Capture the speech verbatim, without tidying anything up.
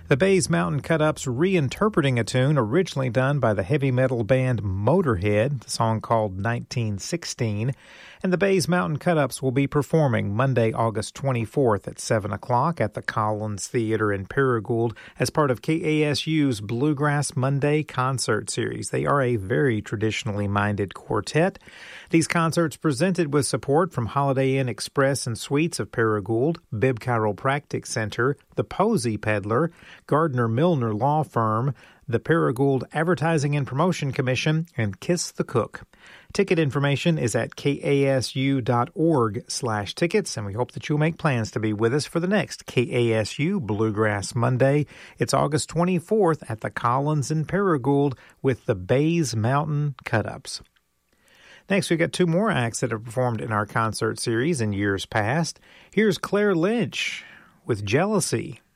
The Bays Mountain Cut-Ups reinterpreting a tune originally done by the heavy metal band Motorhead, the song called nineteen sixteen. And the Bays Mountain Cut-Ups will be performing Monday, August twenty-fourth at seven o'clock at the Collins Theater in Paragould as part of K A S U's Bluegrass Monday concert series. They are a very traditionally minded quartet. These concerts presented with support from Holiday Inn Express and Suites of Paragould, Bibb Chiropractic Center, the Posey Peddler, Gardner Milner Law Firm, the Paragould Advertising and Promotion Commission, and Kiss the Cook. Ticket information is at kasu.org slash tickets, and we hope that you'll make plans to be with us for the next K A S U Bluegrass Monday. It's August twenty-fourth at the Collins in Paragould with the Bays Mountain Cut-Ups. Next, we've got two more acts that have performed in our concert series in years past. Here's Claire Lynch with Jealousy.